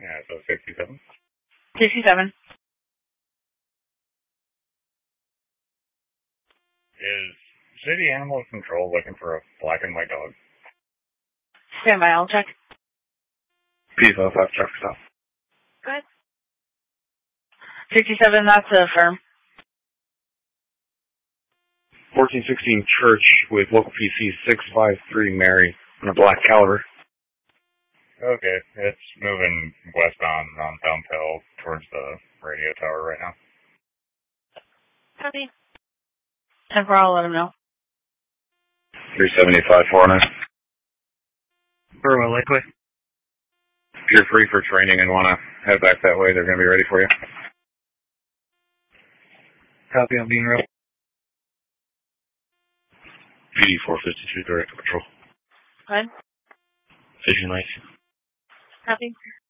Yeah, so 67. 67. Is City Animal Control looking for a black and white dog? Stand by, I'll check. P5 truck stop. Go ahead. 67, that's a firm. 1416 Church with local PC 653 Mary on a black Caliber. Okay, it's moving westbound on Thumbhill towards the radio tower right now. Copy. 10 for all, let them know. 375 409. Burwell Lakeway. If you're free for training and want to head back that way, they're going to be ready for you. Copy on Bean Road. PD 452 Direct Patrol. Go ahead. Vision Lake. Copy.